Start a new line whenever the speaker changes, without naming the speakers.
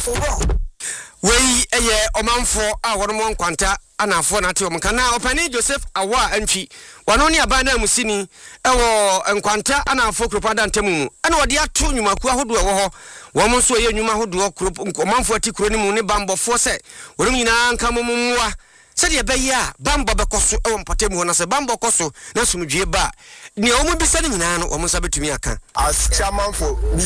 Wei eye omanfo a wono nkwanta anafo na te omka na opani Joseph Awa antwi wano ne abana musini ewo nkwanta anafo kropada ntemu ana wode ato nwumaku ahodo ewo ho wo mo so ye nwuma ahodo omanfo ati kro ni mu ne bambofo se wonom nyina nka momwa se de be ya bamba bekoso ewo mpatemu ho na se bamba koso na sumdwie ba ne omo bisa ne nyina no omo sa betumi aka
as chairman for